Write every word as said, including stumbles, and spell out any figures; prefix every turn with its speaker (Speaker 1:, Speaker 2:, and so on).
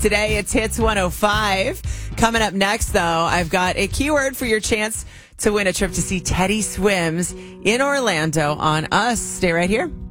Speaker 1: today. It's Hits one oh five. Coming up next, though, I've got a keyword for your chance to win a trip to see Teddy Swims in Orlando on us. Stay right here.